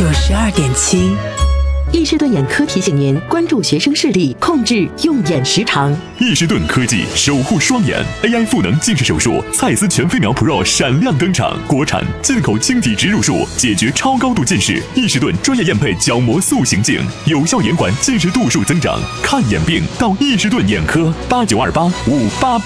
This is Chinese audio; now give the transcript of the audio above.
92.7。 易士顿眼科提醒您关注学生视力，控制用眼时长。 易士顿科技守护双眼 ，AI 赋能近视手术，蔡司全飞秒 Pro 闪亮登场，国产进口晶体植入术，解决超高度近视。易士顿专业验配角膜塑形镜，有效延缓近视度数增长。看眼病到易士顿眼科，892858。